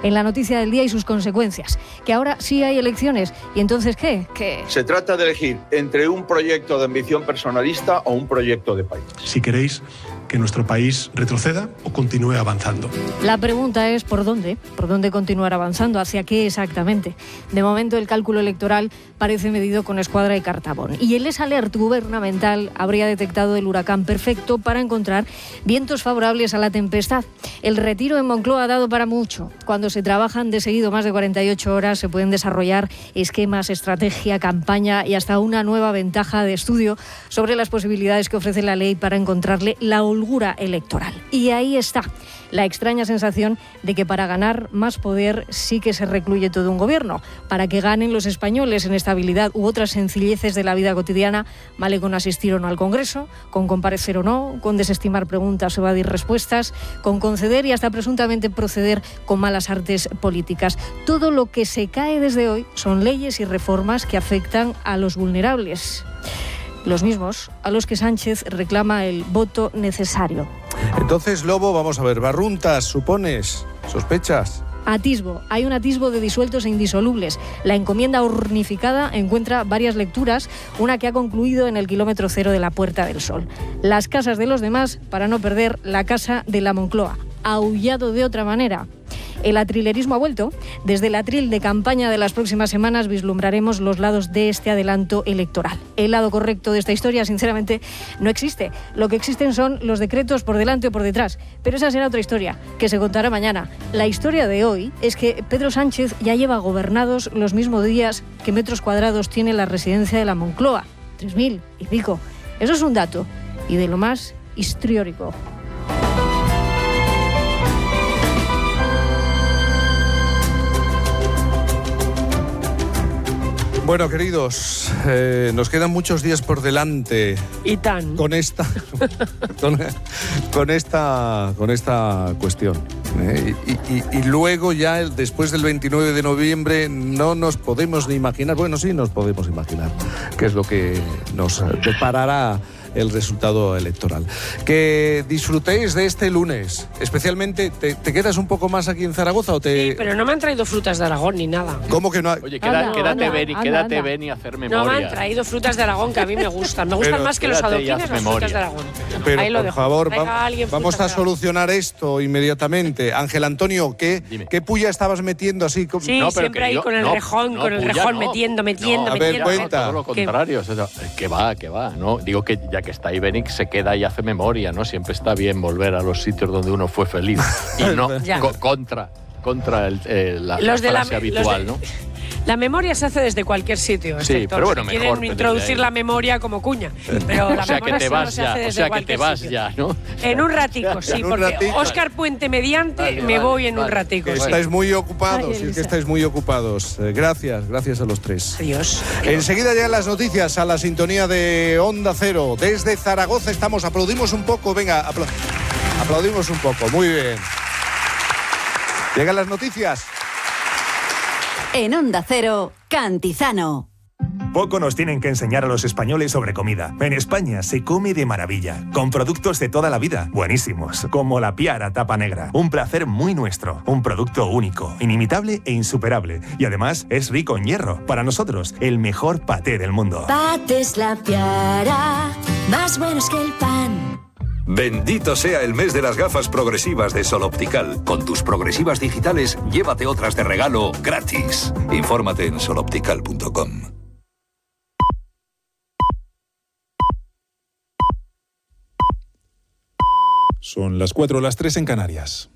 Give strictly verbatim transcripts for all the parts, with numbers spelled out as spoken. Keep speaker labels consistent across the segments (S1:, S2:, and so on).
S1: en la noticia del día y sus consecuencias. Que ahora sí hay elecciones. ¿Y entonces qué? ¿Qué?
S2: Se trata de elegir entre un proyecto de ambición personalista o un proyecto de país.
S3: Si queréis que nuestro país retroceda o continúe avanzando.
S1: La pregunta es ¿por dónde? ¿Por dónde continuar avanzando? ¿Hacia qué exactamente? De momento el cálculo electoral parece medido con escuadra y cartabón. Y el EsAlert gubernamental habría detectado el huracán perfecto para encontrar vientos favorables a la tempestad. El retiro en Moncloa ha dado para mucho. Cuando se trabajan de seguido más de cuarenta y ocho horas se pueden desarrollar esquemas, estrategia, campaña y hasta una nueva ventaja de estudio sobre las posibilidades que ofrece la ley para encontrarle la holgura electoral. Y ahí está la extraña sensación de que para ganar más poder sí que se recluye todo un gobierno. Para que ganen los españoles en estabilidad u otras sencilleces de la vida cotidiana, vale con asistir o no al Congreso, con comparecer o no, con desestimar preguntas o evadir respuestas, con conceder y hasta presuntamente proceder con malas artes políticas. Todo lo que se cae desde hoy son leyes y reformas que afectan a los vulnerables. Los mismos a los que Sánchez reclama el voto necesario.
S4: Entonces, Lobo, vamos a ver, barruntas, ¿supones? ¿Sospechas?
S1: Atisbo. Hay un atisbo de disueltos e indisolubles. La encomienda urnificada encuentra varias lecturas, una que ha concluido en el kilómetro cero de la Puerta del Sol. Las casas de los demás para no perder la casa de la Moncloa. Aullado de otra manera. El atrilerismo ha vuelto. Desde el atril de campaña de las próximas semanas vislumbraremos los lados de este adelanto electoral. El lado correcto de esta historia, sinceramente, no existe. Lo que existen son los decretos por delante o por detrás. Pero esa será otra historia, que se contará mañana. La historia de hoy es que Pedro Sánchez ya lleva gobernados los mismos días que metros cuadrados tiene la residencia de la Moncloa. Tres mil y pico. Eso es un dato. Y de lo más histriónico.
S4: Bueno, queridos, eh, nos quedan muchos días por delante.
S5: Y tan.
S4: Con esta, con, con esta, con esta cuestión. Eh, y, y, y luego ya, el, después del veintinueve de noviembre, no nos podemos ni imaginar, bueno, sí nos podemos imaginar qué es lo que nos deparará el resultado electoral. Que disfrutéis de este lunes. Especialmente, ¿te, te quedas un poco más aquí en Zaragoza o te...?
S5: Sí, pero no me han traído frutas de Aragón ni nada.
S4: ¿Cómo que no? Hay...
S6: Oye, queda,
S1: anda,
S6: quédate,
S1: anda,
S6: ven, y
S1: anda,
S6: quédate,
S1: anda.
S6: ven y hacer memoria.
S5: No me han traído frutas de Aragón, que a mí me gustan. Me gustan
S4: Pero
S5: más que los
S6: quédate y
S5: adoquines
S6: haz
S5: las
S6: memoria.
S5: frutas de Aragón.
S4: Pero,
S5: Ahí lo
S4: por
S5: dejo.
S4: favor,
S5: Traiga
S4: va-
S5: alguien
S4: vamos
S5: frutas
S4: a
S5: de Aragón.
S4: solucionar esto inmediatamente. Ángel Antonio, ¿qué, ¿qué puya estabas metiendo así? Con...
S5: Sí,
S6: No, pero
S5: siempre
S6: que
S5: ahí
S6: yo-
S5: con el
S6: no,
S5: rejón,
S6: no,
S5: con el
S6: puya,
S5: rejón
S6: no.
S5: metiendo, metiendo,
S6: No,
S4: a ver,
S5: metiendo.
S4: cuenta.
S6: Todo lo
S5: Que-
S6: contrario. O sea, que va, que va. ¿no? Digo que ya que está ahí Benix, se queda y hace memoria, ¿no? Siempre está bien volver a los sitios donde uno fue feliz. Y no
S5: Ya.
S6: co- contra, contra el, eh, la, la
S5: Los de la-
S6: frase
S5: los
S6: habitual,
S5: de-
S6: ¿no?
S5: La memoria se hace desde cualquier sitio.
S6: Sí,
S5: excepto
S6: pero bueno,
S5: si
S6: mejor
S5: quieren
S6: desde
S5: introducir
S6: ahí.
S5: la memoria como cuña. Pero la
S6: O sea que
S5: memoria
S6: te
S5: solo
S6: vas
S5: se
S6: ya,
S5: hace
S6: o
S5: desde
S6: sea que te
S5: cualquier
S6: vas
S5: sitio.
S6: ya, ¿no?
S5: En un ratico, sí,
S4: En un
S5: porque
S4: ratico.
S5: Óscar Puente mediante
S6: Vale,
S5: me
S6: vale,
S5: voy en un
S6: vale.
S5: ratico.
S4: Que
S5: sí.
S4: estáis muy ocupados,
S1: Ay,
S4: y es que
S1: Elisa.
S4: estáis muy ocupados. Eh, gracias, gracias a los tres.
S5: Adiós.
S4: Enseguida llegan las noticias a la sintonía de Onda Cero. Desde Zaragoza estamos, aplaudimos un poco, venga, apla- aplaudimos un poco, muy bien. Llegan las noticias.
S7: En Onda Cero, Cantizano.
S8: Poco nos tienen que enseñar a los españoles sobre comida. En España se come de maravilla, con productos de toda la vida, buenísimos, como la Piara Tapa Negra. Un placer muy nuestro, un producto único, inimitable e insuperable. Y además es rico en hierro. Para nosotros, el mejor paté del mundo.
S9: Pates La Piara, más buenos que el pan.
S10: Bendito sea el mes de las gafas progresivas de Sol Optical. Con tus progresivas digitales, llévate otras de regalo gratis. Infórmate en sol optical punto com.
S11: Son las cuatro, las tres en Canarias.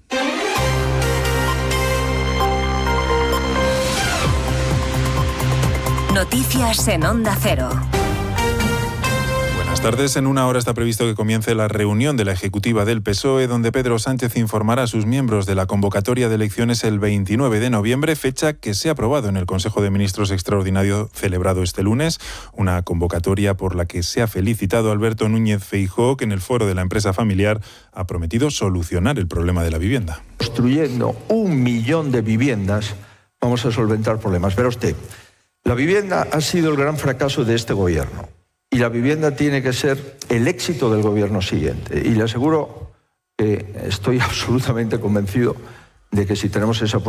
S7: Noticias en Onda Cero.
S11: Buenas tardes. En una hora está previsto que comience la reunión de la ejecutiva del P S O E, donde Pedro Sánchez informará a sus miembros de la convocatoria de elecciones el veintinueve de noviembre, fecha que se ha aprobado en el Consejo de Ministros extraordinario celebrado este lunes. Una convocatoria por la que se ha felicitado Alberto Núñez Feijóo, que en el foro de la empresa familiar ha prometido solucionar el problema de la vivienda.
S12: Construyendo un millón de viviendas vamos a solventar problemas. Verá usted, la vivienda ha sido el gran fracaso de este gobierno. Y la vivienda tiene que ser el éxito del gobierno siguiente. Y le aseguro que estoy absolutamente convencido de que si tenemos esa